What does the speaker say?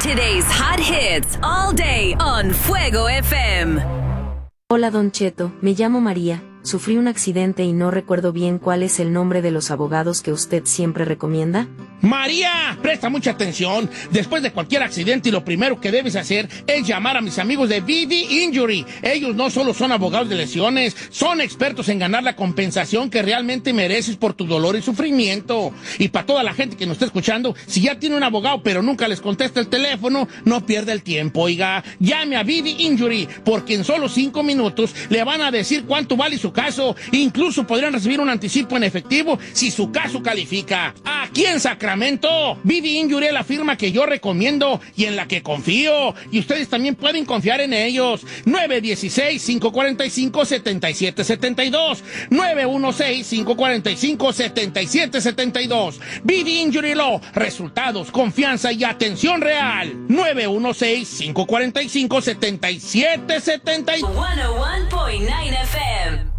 Today's hot hits all day on Fuego FM. Hola Don Cheto, me llamo María, sufrí un accidente y no recuerdo bien cuál es el nombre de los abogados que usted siempre recomienda. María, presta mucha atención. Después de cualquier accidente, lo primero que debes hacer es llamar a mis amigos de VD Injury. Ellos no solo son abogados de lesiones, son expertos en ganar la compensación que realmente mereces por tu dolor y sufrimiento. Y para toda la gente que nos está escuchando, si ya tiene un abogado pero nunca les contesta el teléfono, no pierda el tiempo, oiga. Llame a VD Injury, porque en solo 5 minutos le van a decir cuánto vale su caso. Incluso podrían recibir un anticipo en efectivo si su caso califica. Aquí en Sacramento, VD Injury es la firma que yo recomiendo y en la que confío. Y ustedes también pueden confiar en ellos. 916-545-7772. 916-545-7772. VD Injury Law. Resultados, confianza y atención real. 916-545-7772. 101.9 FM.